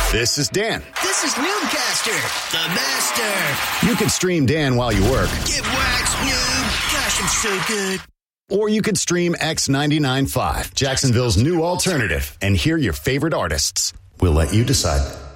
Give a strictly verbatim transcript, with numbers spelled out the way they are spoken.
This is Dan. This is Noobcaster, the master. You could stream Dan while you work. Get waxed, noob. Gosh, I'm so good. Or you could stream X ninety-nine point five, Jacksonville's new alternative, and hear your favorite artists. We'll let you decide.